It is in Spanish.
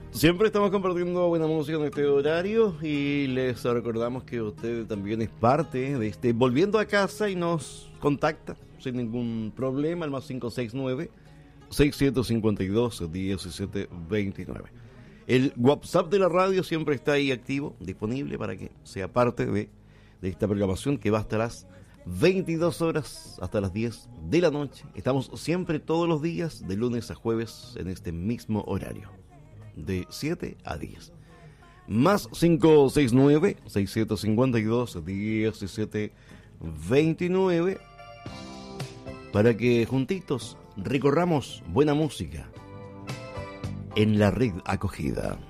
Siempre estamos compartiendo buena música en este horario y les recordamos que usted también es parte de este Volviendo a Casa y nos contacta sin ningún problema al más 569-6752-1729. El WhatsApp de la radio siempre está ahí activo, disponible para que sea parte de esta programación que va hasta las 22 horas, hasta las 10 de la noche. Estamos siempre todos los días, de lunes a jueves, en este mismo horario, de 7 a 10. Más 569-6752-1729 para que juntitos recorramos buena música en la red acogida.